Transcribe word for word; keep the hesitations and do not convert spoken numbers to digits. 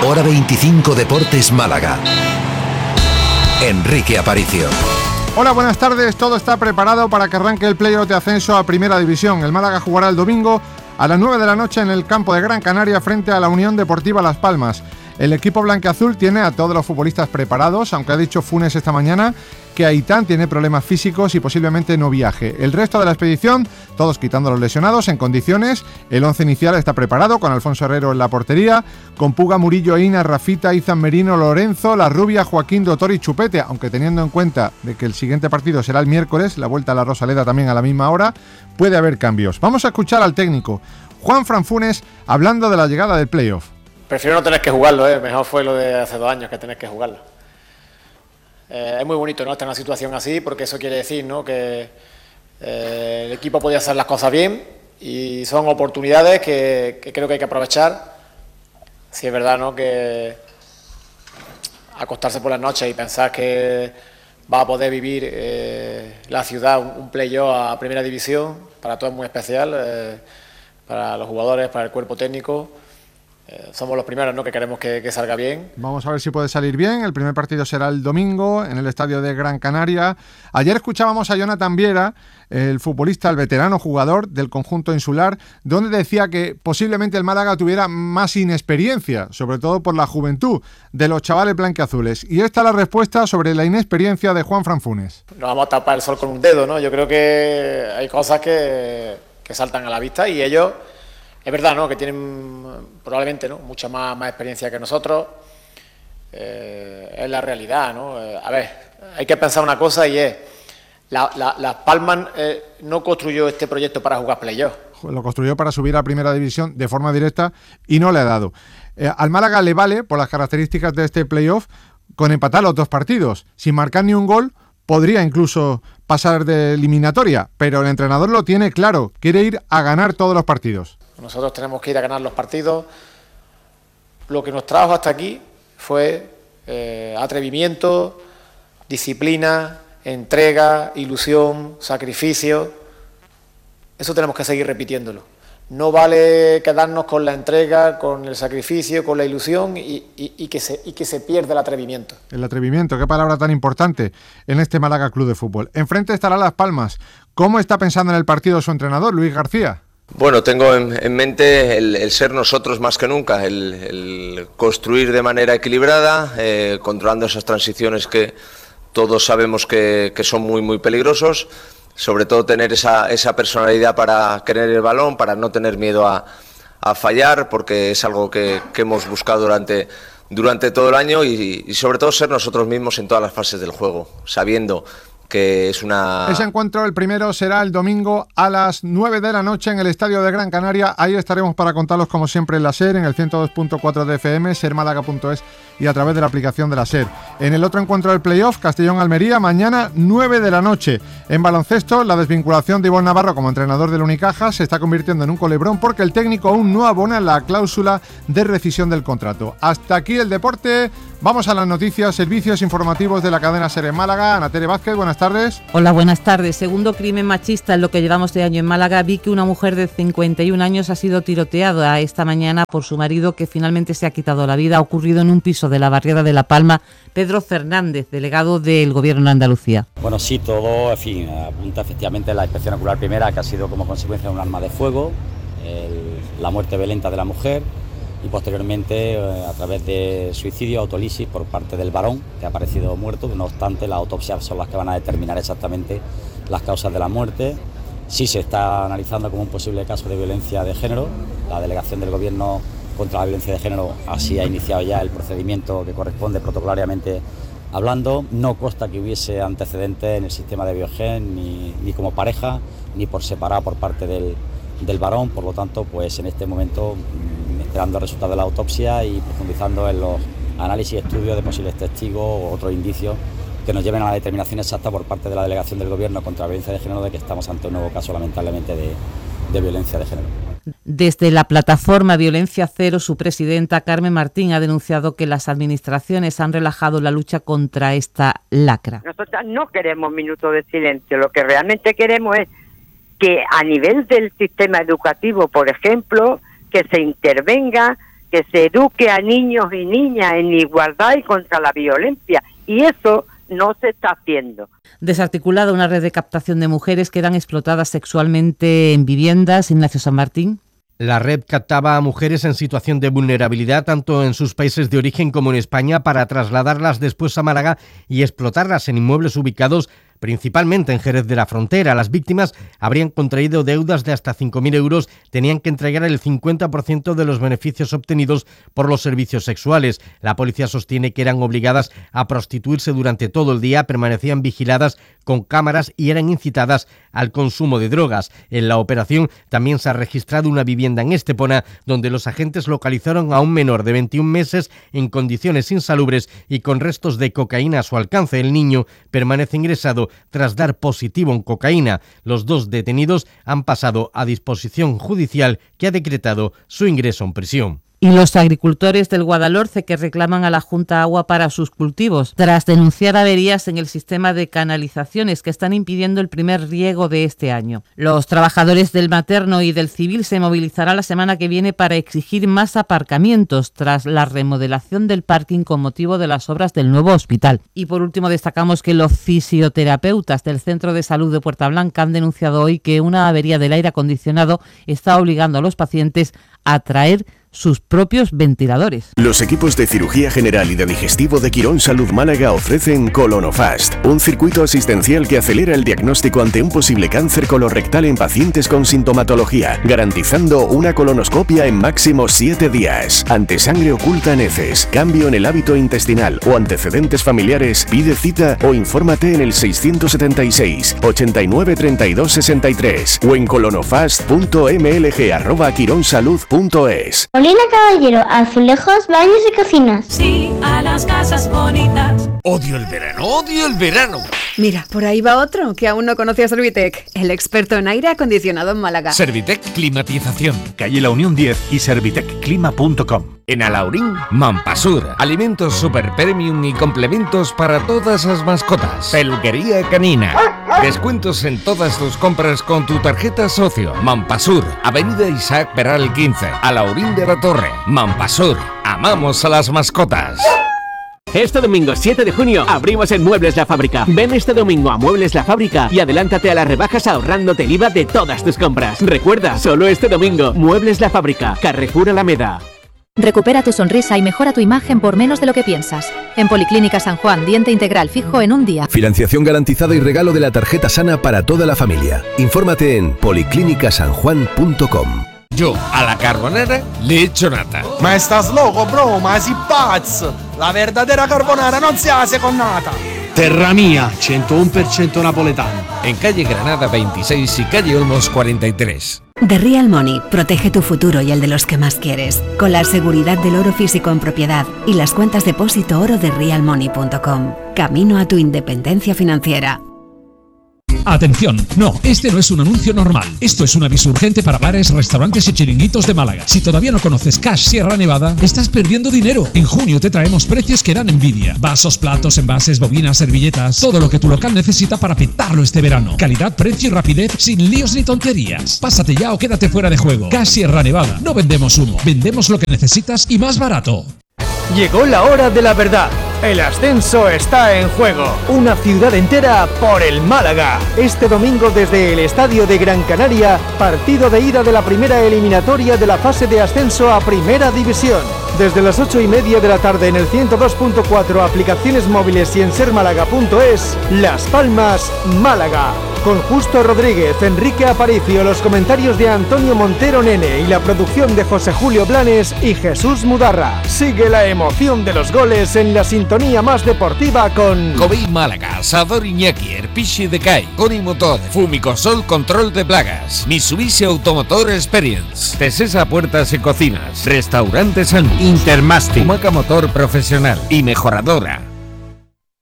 Hora veinticinco Deportes Málaga. Enrique Aparicio. Hola, buenas tardes. Todo está preparado para que arranque el playoff de ascenso a Primera División. El Málaga jugará el domingo a las nueve de la noche en el campo de Gran Canaria frente a la Unión Deportiva Las Palmas. El equipo blanquiazul tiene a todos los futbolistas preparados, aunque ha dicho Funes esta mañana que Aitán tiene problemas físicos y posiblemente no viaje. El resto de la expedición, todos quitando los lesionados, en condiciones. El once inicial está preparado con Alfonso Herrero en la portería, con Puga, Murillo, Eina, Rafita, Izan Merino, Lorenzo, La Rubia, Joaquín, Doctor y Chupete, aunque teniendo en cuenta de que el siguiente partido será el miércoles, la vuelta a la Rosaleda también a la misma hora, puede haber cambios. Vamos a escuchar al técnico Juanfran Funes hablando de la llegada del playoff. Prefiero no tener que jugarlo, ¿eh? Mejor fue lo de hace dos años que tener que jugarlo. Eh, es muy bonito, ¿no?, estar en una situación así, porque eso quiere decir, ¿no?, que eh, el equipo podía hacer las cosas bien y son oportunidades que, que creo que hay que aprovechar. Si es verdad, ¿no?, que acostarse por las noches y pensar que va a poder vivir eh, la ciudad un, un playoff a Primera División, para todo es muy especial, eh, para los jugadores, para el cuerpo técnico. Eh, somos los primeros, ¿no?, que queremos que, que salga bien. Vamos a ver si puede salir bien. El primer partido será el domingo en el estadio de Gran Canaria. Ayer escuchábamos a Jonathan Viera, el futbolista, el veterano jugador del conjunto insular, donde decía que posiblemente el Málaga tuviera más inexperiencia, sobre todo por la juventud de los chavales blanquiazules. Y esta es la respuesta sobre la inexperiencia de Juanfran Funes. No vamos a tapar el sol con un dedo, ¿no? Yo creo que hay cosas que, que saltan a la vista y ellos... Es verdad, ¿no?, que tienen probablemente, ¿no?, mucha más, más experiencia que nosotros. Eh, es la realidad, ¿no? Eh, a ver, hay que pensar una cosa y es, la, la, Las Palmas eh, no construyó este proyecto para jugar playoff. Lo construyó para subir a Primera División de forma directa y no le ha dado. Eh, al Málaga le vale, por las características de este playoff, con empatar los dos partidos. Sin marcar ni un gol, podría incluso pasar de eliminatoria, pero el entrenador lo tiene claro, quiere ir a ganar todos los partidos. Nosotros tenemos que ir a ganar los partidos. Lo que nos trajo hasta aquí fue eh, atrevimiento, disciplina, entrega, ilusión, sacrificio. Eso tenemos que seguir repitiéndolo. No vale quedarnos con la entrega, con el sacrificio, con la ilusión y, y, y, que, se, y que se pierda el atrevimiento. El atrevimiento, qué palabra tan importante en este Málaga Club de Fútbol. Enfrente estará Las Palmas. ¿Cómo está pensando en el partido su entrenador, Luis García? Bueno, tengo en, en mente el, el ser nosotros más que nunca, el, el construir de manera equilibrada, eh, controlando esas transiciones que todos sabemos que, que son muy muy peligrosos, sobre todo tener esa, esa personalidad para querer el balón, para no tener miedo a, a fallar, porque es algo que, que hemos buscado durante, durante todo el año y, y sobre todo ser nosotros mismos en todas las fases del juego, sabiendo que es una... Ese encuentro, el primero, será el domingo a las nueve de la noche en el estadio de Gran Canaria. Ahí estaremos para contarlos como siempre en la SER, en el ciento dos punto cuatro de F M, ser málaga punto es y a través de la aplicación de la SER. En el otro encuentro del playoff, Castellón-Almería, mañana nueve de la noche. En baloncesto, la desvinculación de Ivonne Navarro como entrenador del Unicaja se está convirtiendo en un culebrón porque el técnico aún no abona la cláusula de rescisión del contrato. Hasta aquí el deporte. Vamos a las noticias, servicios informativos de la cadena SER en Málaga. Ana Tere Vázquez, buenas tardes. Hola, buenas tardes. Segundo crimen machista en lo que llevamos de año en Málaga. Vi que una mujer de cincuenta y un años ha sido tiroteada esta mañana por su marido, que finalmente se ha quitado la vida. Ha ocurrido en un piso de la barriada de La Palma. Pedro Fernández, delegado del Gobierno de Andalucía. Bueno, sí, todo, en fin, apunta efectivamente a la inspección ocular primera, que ha sido como consecuencia de un arma de fuego, el, la muerte violenta de la mujer, y posteriormente a través de suicidio, autolisis por parte del varón, que ha aparecido muerto. No obstante, las autopsias son las que van a determinar exactamente las causas de la muerte. Sí se está analizando como un posible caso de violencia de género. La delegación del Gobierno contra la violencia de género así ha iniciado ya el procedimiento que corresponde protocolariamente hablando. No consta que hubiese antecedentes en el sistema de Biogen, ni, ni como pareja, ni por separado por parte del, del varón. Por lo tanto, pues en este momento, esperando el resultado de la autopsia y profundizando en los análisis y estudios de posibles testigos o otros indicios que nos lleven a la determinación exacta por parte de la delegación del Gobierno contra la violencia de género de que estamos ante un nuevo caso, lamentablemente, de, de violencia de género. Desde la plataforma Violencia Cero, su presidenta Carmen Martín ha denunciado que las administraciones han relajado la lucha contra esta lacra. Nosotros no queremos minutos de silencio, lo que realmente queremos es que a nivel del sistema educativo, por ejemplo, que se intervenga, que se eduque a niños y niñas en igualdad y contra la violencia, y eso no se está haciendo. Desarticulada una red de captación de mujeres que eran explotadas sexualmente en viviendas. Ignacio San Martín. La red captaba a mujeres en situación de vulnerabilidad tanto en sus países de origen como en España para trasladarlas después a Málaga y explotarlas en inmuebles ubicados principalmente en Jerez de la Frontera. Las víctimas habrían contraído deudas de hasta cinco mil euros, tenían que entregar el cincuenta por ciento de los beneficios obtenidos por los servicios sexuales. La policía sostiene que eran obligadas a prostituirse durante todo el día, permanecían vigiladas con cámaras y eran incitadas al consumo de drogas. En la operación también se ha registrado una vivienda en Estepona donde los agentes localizaron a un menor de veintiún meses en condiciones insalubres y con restos de cocaína a su alcance. El niño permanece ingresado tras dar positivo en cocaína. Los dos detenidos han pasado a disposición judicial que ha decretado su ingreso en prisión. Y los agricultores del Guadalhorce que reclaman a la Junta agua para sus cultivos, tras denunciar averías en el sistema de canalizaciones que están impidiendo el primer riego de este año. Los trabajadores del Materno y del Civil se movilizarán la semana que viene para exigir más aparcamientos tras la remodelación del parking con motivo de las obras del nuevo hospital. Y por último destacamos que los fisioterapeutas del Centro de Salud de Puerta Blanca han denunciado hoy que una avería del aire acondicionado está obligando a los pacientes a traer sus propios ventiladores. Los equipos de cirugía general y de digestivo de Quirón Salud Málaga ofrecen Colonofast, un circuito asistencial que acelera el diagnóstico ante un posible cáncer colorectal en pacientes con sintomatología, garantizando una colonoscopia en máximo siete días. Ante sangre oculta en heces, cambio en el hábito intestinal o antecedentes familiares, pide cita o infórmate en el seiscientos setenta y seis, ochenta y nueve, treinta y dos, sesenta y tres o en colonofast punto m l g arroba quironsalud punto es. Molina Caballero, azulejos, baños y cocinas. Sí, a las casas bonitas. Odio el verano, odio el verano. Mira, por ahí va otro que aún no conocía a Servitec, el experto en aire acondicionado en Málaga. Servitec Climatización. Calle La Unión diez y servitec clima punto com. En Alaurín, Mampasur. Alimentos super premium y complementos para todas las mascotas. Peluquería canina. Descuentos en todas tus compras con tu tarjeta socio. Mampasur. Avenida Isaac Peral quince. Alaurín de la Torre. Mampasur. Amamos a las mascotas. Este domingo siete de junio abrimos en Muebles La Fábrica. Ven este domingo a Muebles La Fábrica y adelántate a las rebajas ahorrándote el I V A de todas tus compras. Recuerda, solo este domingo, Muebles La Fábrica, Carrefour Alameda. Recupera tu sonrisa y mejora tu imagen por menos de lo que piensas. En Policlínica San Juan, diente integral fijo en un día. Financiación garantizada y regalo de la tarjeta sana para toda la familia. Infórmate en policlínica san juan punto com. Yo a la carbonara le echo nata. Ma estás loco, bro, ma si pazzo. La verdadera carbonara non si hace con nata. Terra Mía, ciento uno por ciento napoletano. En calle Granada veintiséis y calle Olmos cuarenta y tres. The Real Money protege tu futuro y el de los que más quieres, con la seguridad del oro físico en propiedad y las cuentas depósito oro de real money punto com. Camino a tu independencia financiera. Atención, no, este no es un anuncio normal. Esto es un aviso urgente para bares, restaurantes y chiringuitos de Málaga. Si todavía no conoces Cash Sierra Nevada, estás perdiendo dinero. En junio te traemos precios que dan envidia. Vasos, platos, envases, bobinas, servilletas, todo lo que tu local necesita para petarlo este verano. Calidad, precio y rapidez sin líos ni tonterías. Pásate ya o quédate fuera de juego. Cash Sierra Nevada. No vendemos humo, vendemos lo que necesitas y más barato. Llegó la hora de la verdad. El ascenso está en juego. Una ciudad entera por el Málaga. Este domingo desde el Estadio de Gran Canaria, partido de ida de la primera eliminatoria de la fase de ascenso a Primera División. Desde las ocho y media de la tarde en el ciento dos punto cuatro, aplicaciones móviles y en ser málaga punto es, Las Palmas, Málaga. Con Justo Rodríguez, Enrique Aparicio, los comentarios de Antonio Montero Nene y la producción de José Julio Blanes y Jesús Mudarra. Sigue la emoción de los goles en la sintonía más deportiva con Covey Málaga, Sador Iñaki, Erpichi de Cai, Coni Motor, Fumicosol Control de Plagas, Mitsubishi Automotor Experience, Tesesa Puertas y Cocinas, Restaurante San Intermastic, Humaca Motor Profesional y Mejoradora.